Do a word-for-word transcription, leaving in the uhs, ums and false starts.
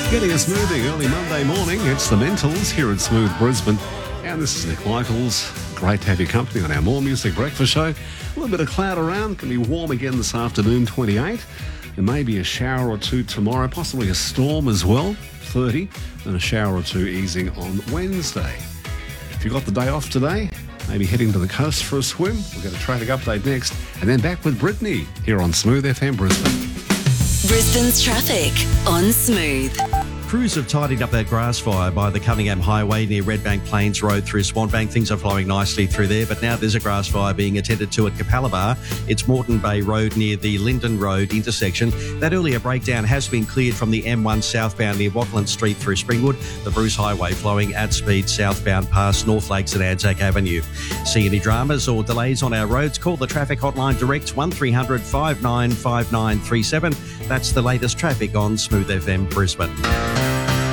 Getting us moving early Monday morning. It's the Mentals here at Smooth Brisbane. And this is Nick Michaels. Great to have your company on our More Music Breakfast show. A little bit of cloud around. Can be warm again this afternoon, twenty-eight. And maybe a shower or two tomorrow. Possibly a storm as well, thirty. And a shower or two easing on Wednesday. If you've got the day off today, maybe heading to the coast for a swim. We'll get a traffic update next. And then back with Brittany here on Smooth F M Brisbane. Brisbane's traffic on Smooth. Crews have tidied up that grass fire by the Cunningham Highway near Redbank Plains Road through Swanbank. Things are flowing nicely through there, but now there's a grass fire being attended to at Capalaba. It's Moreton Bay Road near the Linden Road intersection. That earlier breakdown has been cleared from the M one southbound near Watland Street through Springwood. The Bruce Highway flowing at speed southbound past North Lakes and Anzac Avenue. See any dramas or delays on our roads? Call the traffic hotline direct one three hundred five nine five nine three seven. That's the latest traffic on Smooth F M Brisbane.